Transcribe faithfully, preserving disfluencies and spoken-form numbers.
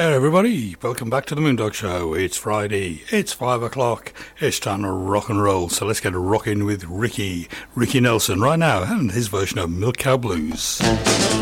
there, everybody. Welcome back to the Moondog Show. It's Friday. It's five o'clock. It's time to rock and roll. So let's get rocking with Ricky, Ricky Nelson right now, and his version of Milk Cow Blues.